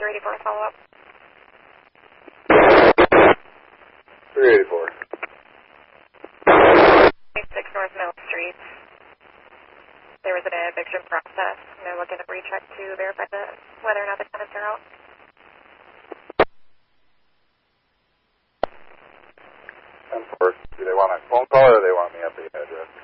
384 follow-up. 384. 6 North Mill Street. There was an eviction process, and they're looking to recheck to verify whether or not the tenants are out. And first, do they want a phone call or do they want me at the address?